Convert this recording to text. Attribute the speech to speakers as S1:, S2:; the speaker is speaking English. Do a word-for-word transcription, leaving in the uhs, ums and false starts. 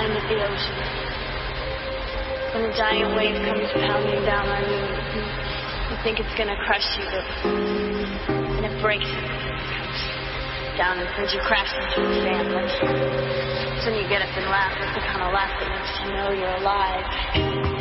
S1: time at the ocean. When a giant wave comes pounding down on you, you, you think it's gonna crush you, but then it breaks you. Down and sends you crashing to the sand. That's when you get up and laugh. That's the kind of laugh that makes you know you're alive.